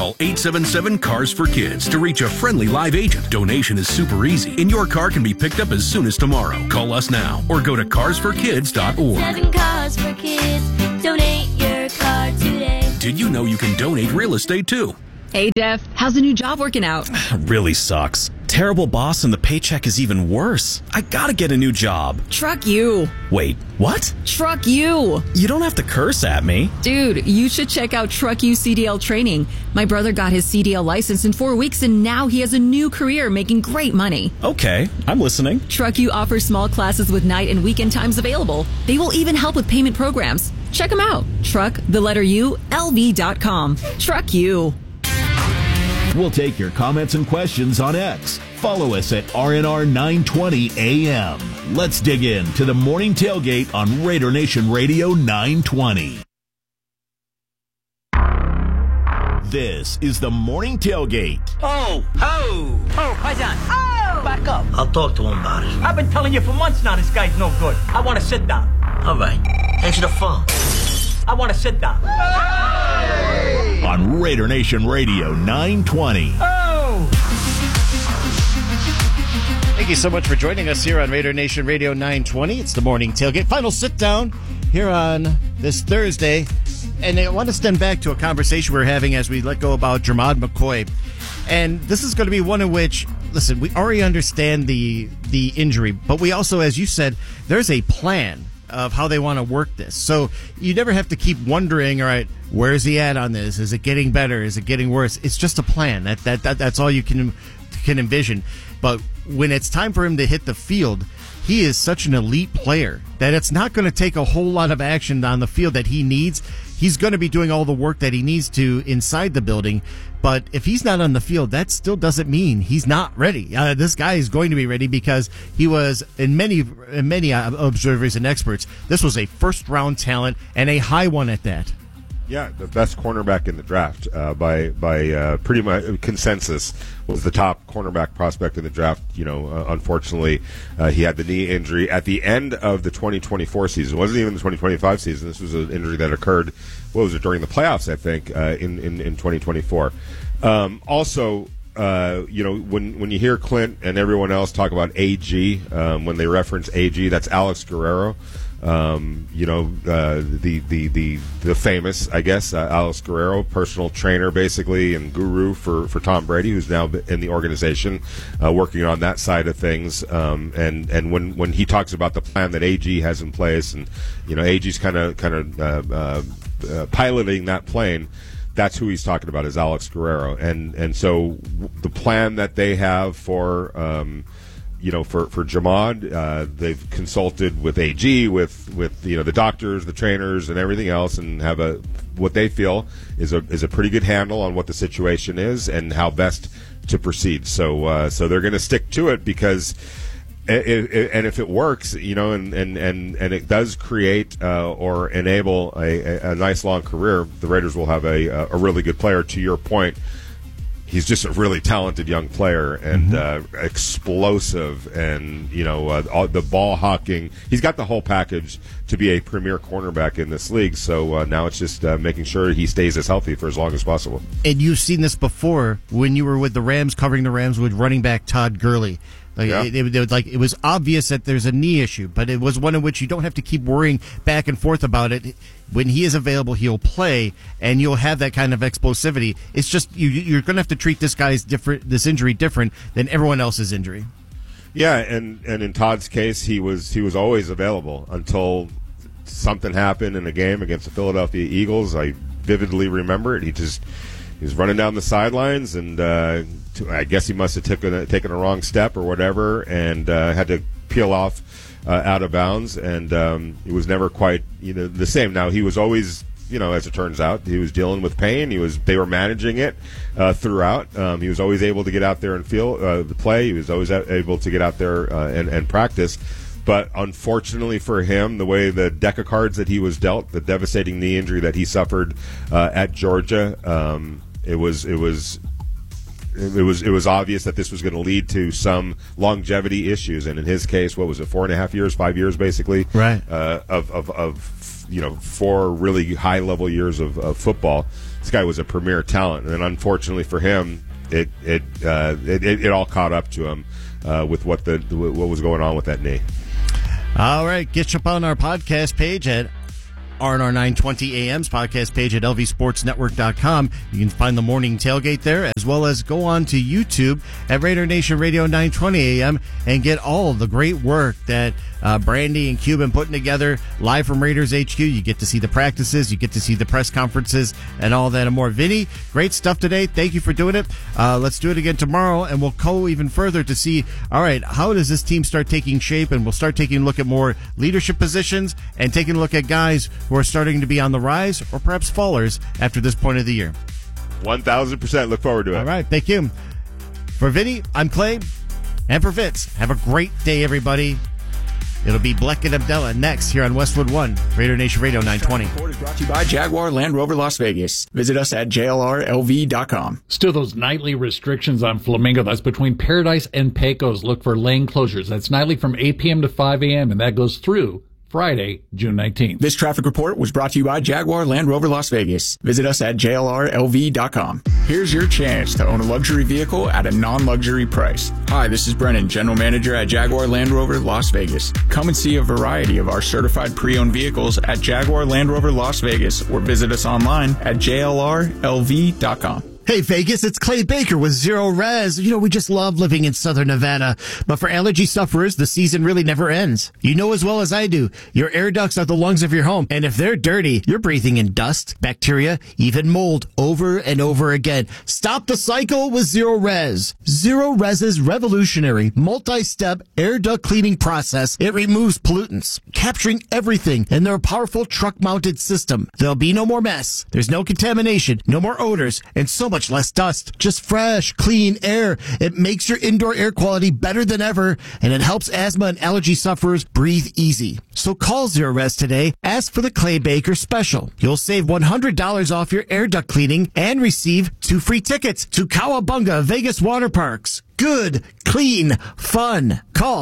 Call 877-CARS-FOR-KIDS to reach a friendly live agent. Donation is super easy, and your car can be picked up as soon as tomorrow. Call us now or go to carsforkids.org. 7 Cars for Kids. Donate your car today. Did you know you can donate real estate too? Hey, Jeff, how's the new job working out? Really sucks. Terrible boss and the paycheck is even worse. I gotta get a new job. Truck you. Wait, what? Truck you. You don't have to curse at me. Dude, you should check out Truck You CDL training. My brother got his CDL license in 4 weeks and now he has a new career making great money. Okay, I'm listening. Truck You offers small classes with night and weekend times available. They will even help with payment programs. Check them out. LV.com. Truck You. We'll take your comments and questions on X. Follow us at RNR 920 AM. Let's dig in to the Morning Tailgate on Raider Nation Radio 920. This is the Morning Tailgate. Oh, Paisan. Oh! Back up. I'll talk to him about it. I've been telling you for months now this guy's no good. I want to sit down. All right. Answer the phone. I want to sit down. On Raider Nation Radio 920. Oh! Thank you so much for joining us here on Raider Nation Radio 920. It's the Morning Tailgate. Final sit down here on this Thursday. And I want to stand back to a conversation we were having as we let go about Jermod McCoy. And this is going to be one in which, listen, we already understand the injury, but we also, as you said, there's a plan of how they want to work this. So you never have to keep wondering, all right, where is he at on this? Is it getting better? Is it getting worse? It's just a plan. That's all you can envision. But when it's time for him to hit the field, he is such an elite player that it's not going to take a whole lot of action on the field that he needs. He's going to be doing all the work that he needs to inside the building. But if he's not on the field, that still doesn't mean he's not ready. This guy is going to be ready because he was, in many observers and experts, this was a first-round talent and a high one at that. Yeah, the best cornerback in the draft by pretty much consensus was the top cornerback prospect in the draft. You know, unfortunately, he had the knee injury at the end of the 2024 season. It wasn't even the 2025 season. This was an injury that occurred, during the playoffs, I think, in 2024. Also, when you hear Clint and everyone else talk about AG, when they reference AG, that's Alex Guerrero. The famous, I guess, Alex Guerrero, personal trainer basically and guru for Tom Brady, who's now in the organization, working on that side of things. And when he talks about the plan that AG has in place, and AG's kind of piloting that plane. That's who he's talking about, is Alex Guerrero, and so the plan that they have for Jermod, they've consulted with AG, with the doctors, the trainers, and everything else, and have what they feel is a pretty good handle on what the situation is and how best to proceed. So they're going to stick to it because. And if it works, and it does create or enable a nice long career, the Raiders will have a really good player. To your point, he's just a really talented young player and explosive, and the ball hawking. He's got the whole package to be a premier cornerback in this league. So now it's just making sure he stays as healthy for as long as possible. And you've seen this before when you were with the Rams, covering the Rams with running back Todd Gurley. It was obvious that there's a knee issue, but it was one in which you don't have to keep worrying back and forth about it. When he is available, he'll play, and you'll have that kind of explosivity. It's just you're going to have to treat this injury different than everyone else's injury. Yeah, and in Todd's case, he was always available until something happened in a game against the Philadelphia Eagles. I vividly remember it. He was running down the sidelines, and I guess he must have taken a wrong step or whatever, and had to peel off out of bounds, and it was never quite the same. Now, he was always, as it turns out, he was dealing with pain. They were managing it throughout. He was always able to get out there and play. He was always able to get out there and practice. But unfortunately for him, the way the deck of cards that he was dealt, the devastating knee injury that he suffered at Georgia, it was obvious that this was going to lead to some longevity issues, and in his case, what was it, 4.5 years, 5 years, basically, right? Of 4 really high level years of football. this guy was a premier talent. And then unfortunately for him, it all caught up to him with what was going on with that knee. All right, get you up on our podcast page at RNR 920 AM's podcast page at lvsportsnetwork.com. You can find the morning tailgate there, as well as go on to YouTube at Raider Nation Radio 920 AM and get all of the great work that Brandy and Cuban putting together live from Raiders HQ. You get to see the practices, you get to see the press conferences, and all that and more. Vinny, great stuff today. Thank you for doing it. Let's do it again tomorrow, and we'll go even further to see, all right, how does this team start taking shape? And we'll start taking a look at more leadership positions and taking a look at guys who are starting to be on the rise or perhaps fallers after this point of the year. 1,000%. Look forward to it. All right. Thank you. For Vinny, I'm Clay. And for Fitz, have a great day, everybody. It'll be Bleck and Abdallah next here on Westwood One, Raider Nation Radio 920. Report is brought to you by Jaguar Land Rover Las Vegas. Visit us at jlrlv.com. Still those nightly restrictions on Flamingo. That's between Paradise and Pecos. Look for lane closures. That's nightly from 8 p.m. to 5 a.m., and that goes through Friday, June 19th. This traffic report was brought to you by Jaguar Land Rover Las Vegas. Visit us at jlrlv.com. Here's your chance to own a luxury vehicle at a non-luxury price. Hi, this is Brennan, General Manager at Jaguar Land Rover Las Vegas. Come and see a variety of our certified pre-owned vehicles at Jaguar Land Rover Las Vegas or visit us online at jlrlv.com. Hey Vegas, it's Clay Baker with Zero Res. You know, we just love living in Southern Nevada, but for allergy sufferers, the season really never ends. You know as well as I do, your air ducts are the lungs of your home, and if they're dirty, you're breathing in dust, bacteria, even mold over and over again. Stop the cycle with Zero Res. Zero Res's revolutionary multi-step air duct cleaning process, it removes pollutants, capturing everything in their powerful truck-mounted system. There'll be no more mess. There's no contamination, no more odors, and so much less dust. Just fresh, clean air. It makes your indoor air quality better than ever, and it helps asthma and allergy sufferers breathe easy. So call Zero Res today. Ask for the Clay Baker special. You'll save $100 off your air duct cleaning and receive 2 free tickets to Cowabunga Vegas Water Parks. Good, clean, fun. Call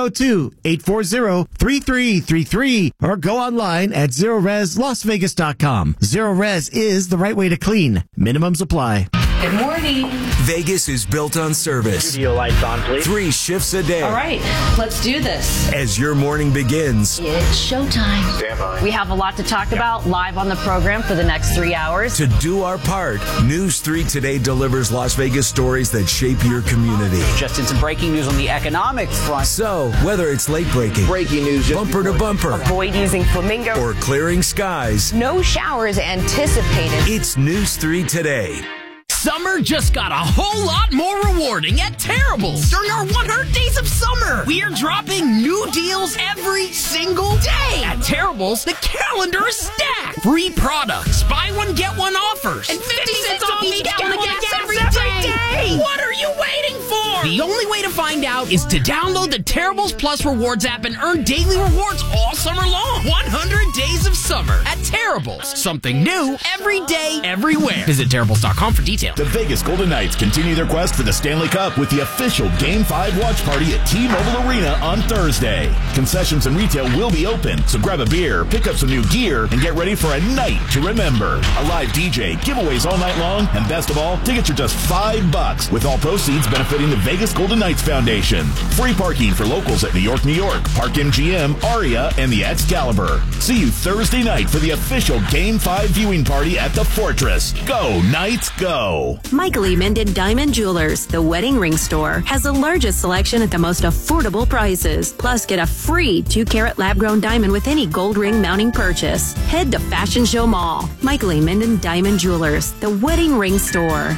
702-840-3333 or go online at ZeroResLasVegas.com. Zero Res is the right way to clean. Minimums apply. Good morning. Vegas is built on service. Studio lights on, please. 3 shifts a day. All right, let's do this. As your morning begins, It's showtime. Stand by. We have a lot to talk about live on the program for the next 3 hours. to do our part, News 3 Today delivers Las Vegas stories that shape your community. Just in some breaking news on the economic front. So, whether it's late breaking, Breaking news. bumper to bumper, Avoid using Flamingo. or clearing skies, No showers anticipated. it's News 3 Today. Summer just got a whole lot more rewarding at Terrible's. During our 100 Days of Summer, we are dropping new deals every single day. At Terrible's, the calendar is stacked. Free products, buy one, get one offers, and 50 cents off each gallon of gas every day. What are you waiting for? The only way to find out is to download the Terrible's Plus Rewards app and earn daily rewards all summer long. 100 Days of Summer at Terrible's. Something new every day, everywhere. Visit Terrible's.com for details. The Vegas Golden Knights continue their quest for the Stanley Cup with the official Game 5 watch party at T-Mobile Arena on Thursday. Concessions and retail will be open, so grab a beer, pick up some new gear, and get ready for a night to remember. A live DJ, giveaways all night long, and best of all, tickets are just $5, with all proceeds benefiting the Vegas Golden Knights Foundation. Free parking for locals at New York, Park MGM, Aria, and the Excalibur. See you Thursday night for the official Game 5 viewing party at the Fortress. Go, Knights, go! Michael E. Minden Diamond Jewelers, the wedding ring store, has the largest selection at the most affordable prices. Plus, get a free 2-carat lab-grown diamond with any gold ring mounting purchase. Head to Fashion Show Mall. Michael E. Minden Diamond Jewelers, the wedding ring store.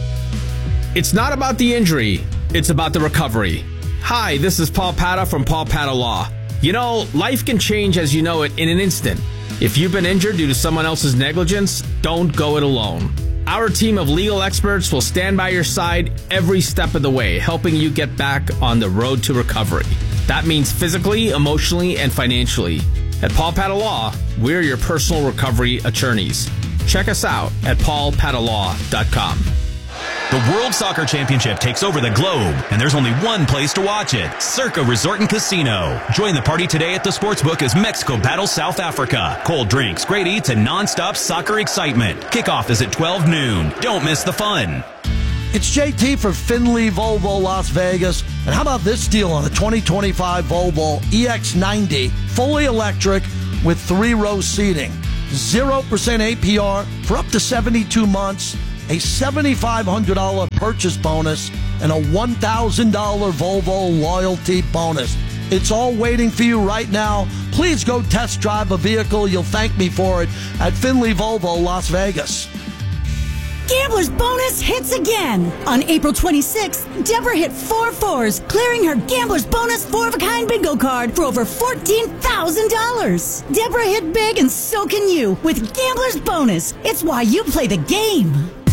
It's not about the injury, it's about the recovery. Hi, this is Paul Pata from Paul Pata Law. You know, life can change as you know it in an instant. If you've been injured due to someone else's negligence, don't go it alone. Our team of legal experts will stand by your side every step of the way, helping you get back on the road to recovery. That means physically, emotionally, and financially. At Paul Pata Law, we're your personal recovery attorneys. Check us out at paulpatalaw.com. The World Soccer Championship takes over the globe, and there's only one place to watch it, Circa Resort and Casino. Join the party today at the Sportsbook as Mexico battles South Africa. Cold drinks, great eats, and non-stop soccer excitement. Kickoff is at 12 noon. Don't miss the fun. It's JT for Finley Volvo Las Vegas. And how about this deal on a 2025 Volvo EX90, fully electric with 3-row seating. 0% APR for up to 72 months, a $7,500 purchase bonus, and a $1,000 Volvo loyalty bonus. It's all waiting for you right now. Please go test drive a vehicle. You'll thank me for it at Finley Volvo Las Vegas. Gambler's Bonus hits again. On April 26th, Deborah hit 4 fours, clearing her Gambler's Bonus 4-of-a-kind bingo card for over $14,000. Deborah hit big, and so can you with Gambler's Bonus. It's why you play the game.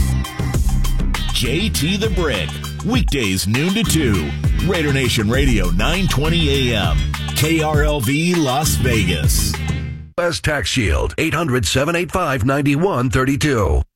JT the Brick, weekdays noon to 2. Raider Nation Radio 920 AM. KRLV Las Vegas. Tax Shield, 800-785-9132.